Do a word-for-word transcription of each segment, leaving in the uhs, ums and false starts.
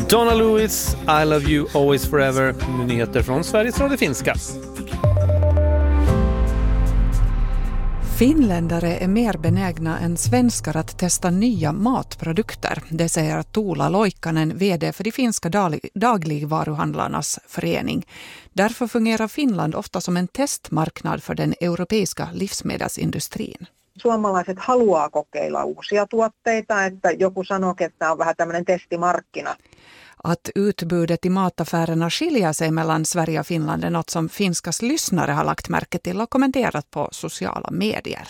Donna Lewis, I love you always forever. Nyheter från Sveriges Radio Finska. Finländare är mer benägna än svenskar att testa nya matprodukter. Det säger Tuula Loikkanen, vd för de finska dagligvaruhandlarnas förening. Därför fungerar Finland ofta som en testmarknad för den europeiska livsmedelsindustrin. Suomalaiset haluaa kokeilla uusia tuotteita, että joku sanoo, että tämä on vähän tämmöinen testimarkkina. Att utbudet i mataffärerna skiljer sig mellan Sverige och Finland är något som finskas lyssnare har lagt märke till och kommenterat på sociala medier.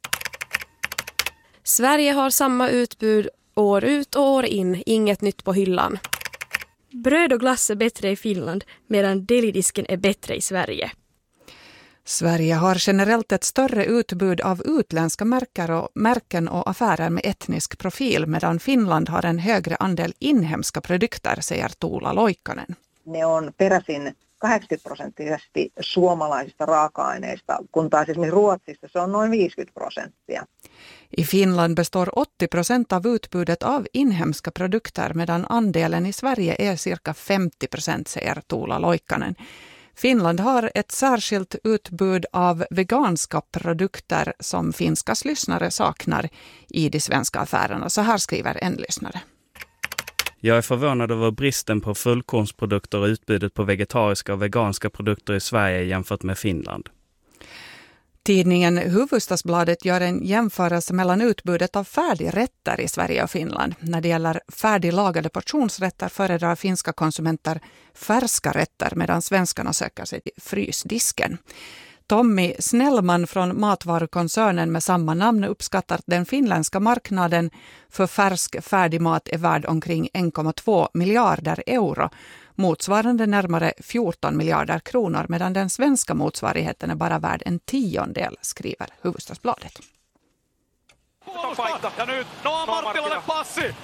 Sverige har samma utbud år ut och år in, inget nytt på hyllan. Bröd och glass är bättre i Finland medan delidisken är bättre i Sverige. Sverige har generellt ett större utbud av utländska märken och, märken och affärer med etnisk profil, medan Finland har en högre andel inhemska produkter, säger Tuula Loikkanen. Ne on peräisin kahdeksankymmentä prosenttisesti suomalaisista raaka-aineista, kun taas esimerkiksi Ruotsissa se on noin viisikymmentä prosenttia. I Finland består åttio procent av utbudet av inhemska produkter, medan andelen i Sverige är cirka femtio procent, säger Tuula Loikkanen. Finland har ett särskilt utbud av veganska produkter som finskas lyssnare saknar i de svenska affärerna. Så här skriver en lyssnare. Jag är förvånad över bristen på fullkornsprodukter och utbudet på vegetariska och veganska produkter i Sverige jämfört med Finland. Tidningen Hufvudstadsbladet gör en jämförelse mellan utbudet av färdigrätter i Sverige och Finland. När det gäller färdiglagade portionsrätter föredrar finska konsumenter färska rätter medan svenskarna söker sig till frysdisken. Tommy Snellman från matvarukoncernen med samma namn uppskattar att den finländska marknaden för färsk färdigmat är värd omkring en komma två miljarder euro. Motsvarande närmare fjorton miljarder kronor, medan den svenska motsvarigheten är bara värd en tiondel, skriver Hufvudstadsbladet. Ja nyt Noa Marttilalle passi!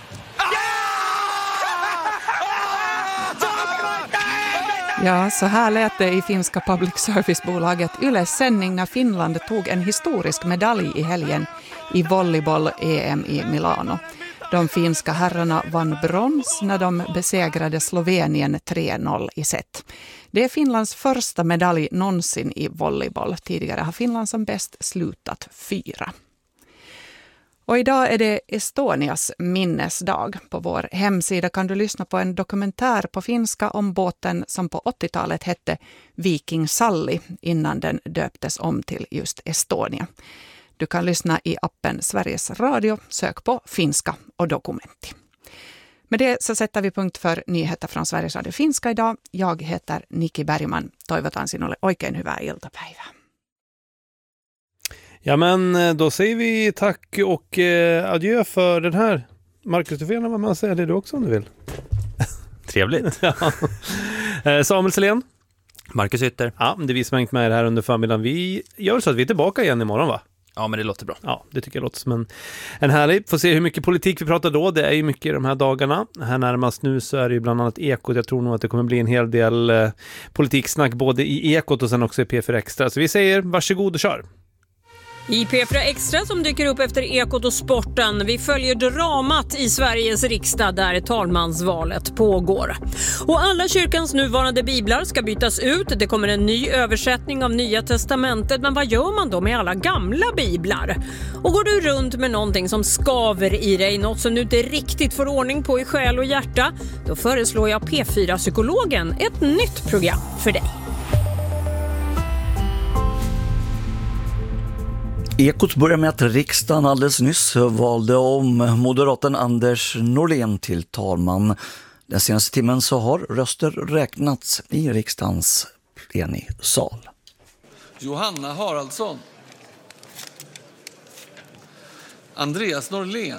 Ja, så här lät det i finska public service-bolaget Yles sändning när Finland tog en historisk medalj i helgen i volleyboll-E M i Milano. De finska herrarna vann brons när de besegrade Slovenien tre noll i set. Det är Finlands första medalj någonsin i volleyboll. Tidigare har Finland som bäst slutat fyra. Och idag är det Estonias minnesdag. På vår hemsida kan du lyssna på en dokumentär på finska om båten som på åttiotalet hette Viking Sally innan den döptes om till just Estonia. Du kan lyssna i appen Sveriges Radio, sök på finska och dokumenti. Med det så sätter vi punkt för nyheter från Sveriges Radio Finska idag. Jag heter Niki Bergman. Toivotan sinulle oikein hyvää iltapäivää. Ja, men då säger vi tack och eh, adjö för den här. Marcus, du får gärna vara med och säga det du också om du vill. Trevligt. Ja. eh, Samuel Selén. Marcus Ytter. Ja, det är vi som har hängt med här under förmiddagen. Vi gör så att vi är tillbaka igen imorgon, va? Ja, men det låter bra. Ja, det tycker jag låter som en, en härlig. Får se hur mycket politik vi pratar då. Det är ju mycket i de här dagarna. Här närmast nu så är det ju bland annat Ekot. Jag tror nog att det kommer bli en hel del eh, politiksnack både i Ekot och sen också i P fyra Extra. Så vi säger varsågod och kör. I P fyra Extra som dyker upp efter Ekot och sporten. Vi följer dramat i Sveriges riksdag där talmansvalet pågår. Och alla kyrkans nuvarande biblar ska bytas ut. Det kommer en ny översättning av Nya testamentet. Men vad gör man då med alla gamla biblar? Och går du runt med någonting som skaver i dig, något som du inte riktigt får ordning på i själ och hjärta, då föreslår jag P fyra-psykologen ett nytt program för dig. Ekot börjar med att riksdagen alldeles nyss valde om moderaten Anders Norlén till talman. Den senaste timmen så har röster räknats i riksdagens plenisal. Johanna Haraldsson. Andreas Norlén.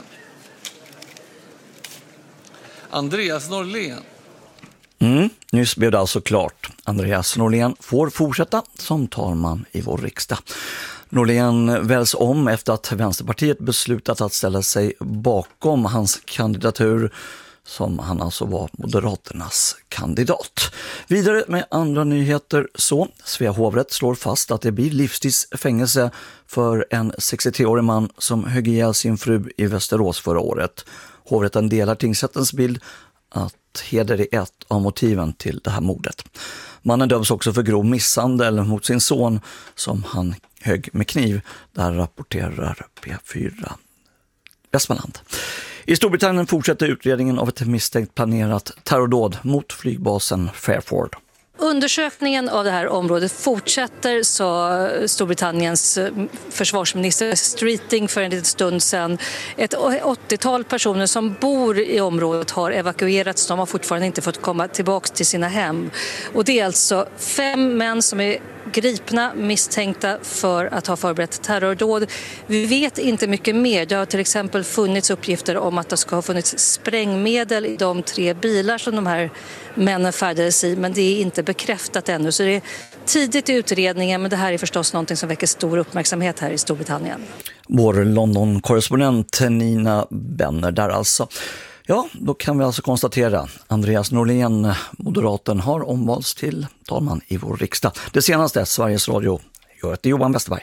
Andreas Norlén. Mm, nyss blev det alltså klart. Andreas Norlén får fortsätta som talman i vår riksdag. Norlén väljs om efter att Vänsterpartiet beslutat att ställa sig bakom hans kandidatur, som han alltså var Moderaternas kandidat. Vidare med andra nyheter så Svea hovrätt slår fast att det blir livstidsfängelse för en sextiotre-årig man som högg ihjäl sin fru i Västerås förra året. Hovrätten delar tingsrättens bild att heder är ett av motiven till det här mordet. Mannen döms också för grov misshandel mot sin son som han högg med kniv. Där rapporterar P fyra Västmanland. I Storbritannien fortsätter utredningen av ett misstänkt planerat terrordåd mot flygbasen Fairford. Undersökningen av det här området fortsätter, sa Storbritanniens försvarsminister Streeting för en liten stund sedan. Ett åttiotal personer som bor i området har evakuerats. De har fortfarande inte fått komma tillbaka till sina hem. Och det är alltså fem män som är gripna, misstänkta för att ha förberett terrordåd. Vi vet inte mycket mer. Det har till exempel funnits uppgifter om att det ska ha funnits sprängmedel i de tre bilar som de här männen färdades i, men det är inte bekräftat ännu. Så det är tidigt i utredningen, men det här är förstås någonting som väcker stor uppmärksamhet här i Storbritannien. Vår London-korrespondent Nina Benner där alltså. Ja, då kan vi alltså konstatera Andreas Norlén, moderaten, har omvalts till talman i vår riksdag. Det senaste, Sveriges Radio. Jag heter Johan Westerberg.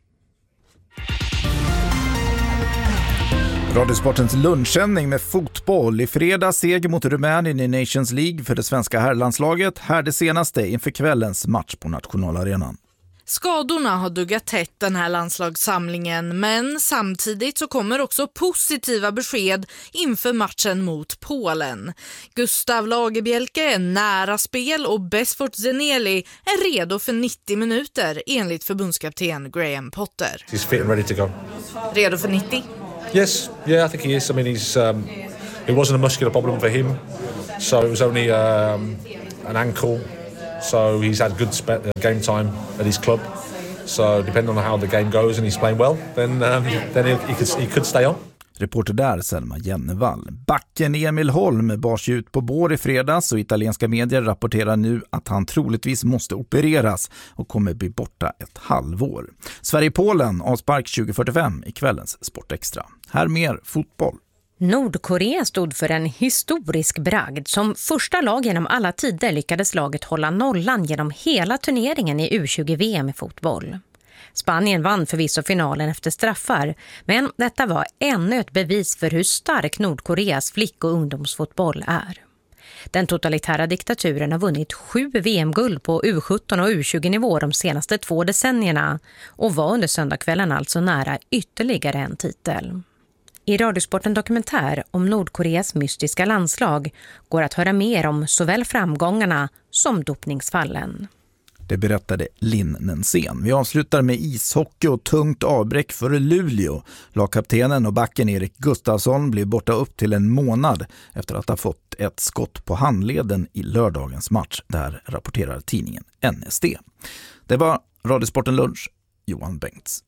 Radiosportens lunchsändning med fotboll. I fredag seger mot Rumänien i Nations League för det svenska herrlandslaget. Här det senaste inför kvällens match på nationalarenan. Skadorna har duggat tätt den här landslagssamlingen, men samtidigt så kommer också positiva besked inför matchen mot Polen. Gustav Lagerbielke är nära spel och Besfort Zeneli är redo för nittio minuter enligt förbundskapten Graham Potter. He's fit and ready to go. Redo för nittio? Yes, yeah, I think he is. I mean, he's um, it wasn't a muscular problem for him, so it was only um, an ankle. So he's had good spe- game time at his club. So depending on how the game goes and he's playing well, then um, then he, he could he could stay on. Reporter där Selma Jennevall. Backen Emil Holm bars ut på bår i fredags och italienska medier rapporterar nu att han troligtvis måste opereras och kommer bli borta ett halvår. Sverige-Polen avspark tjugo fyrtiofem i kvällens Sportextra. Här mer fotboll. Nordkorea stod för en historisk bragd. Som första lag genom alla tider lyckades laget hålla nollan genom hela turneringen i U tjugo-V M i fotboll. Spanien vann förvisso finalen efter straffar, men detta var ännu ett bevis för hur stark Nordkoreas flick- och ungdomsfotboll är. Den totalitära diktaturen har vunnit sju V M-guld på U sjutton och U tjugo-nivå de senaste två decennierna och var under söndagskvällen alltså nära ytterligare en titel. I Radiosporten dokumentär om Nordkoreas mystiska landslag går att höra mer om såväl framgångarna som dopningsfallen. Det berättade Linn Nensén. Vi avslutar med ishockey och tungt avbräck för Luleå. Lagkaptenen och backen Erik Gustafsson blev borta upp till en månad efter att ha fått ett skott på handleden i lördagens match. Där rapporterar tidningen N S D. Det var Radiosporten Lunch, Johan Bengts.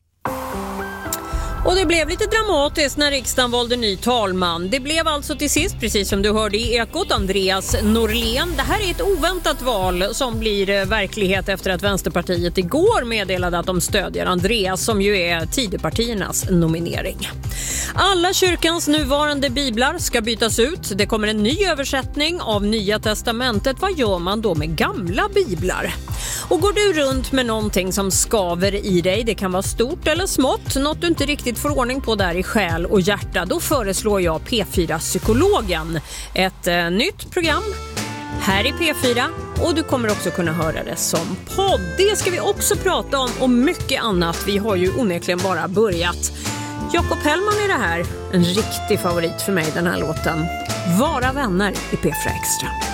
Och det blev lite dramatiskt när riksdagen valde ny talman. Det blev alltså till sist, precis som du hörde i Ekot, Andreas Norlén. Det här är ett oväntat val som blir verklighet efter att Vänsterpartiet igår meddelade att de stödjer Andreas, som ju är Tidöpartiernas nominering. Alla kyrkans nuvarande biblar ska bytas ut. Det kommer en ny översättning av Nya testamentet. Vad gör man då med gamla biblar? Och går du runt med någonting som skaver i dig, det kan vara stort eller smått, något du inte riktigt får ordning på där i själ och hjärta, då föreslår jag P fyra Psykologen. Ett eh, nytt program här i P fyra, och du kommer också kunna höra det som podd. Det ska vi också prata om och mycket annat. Vi har ju onekligen bara börjat. Jakob Hellman är det här. En riktig favorit för mig, den här låten. Vara vänner i P fyra Extra.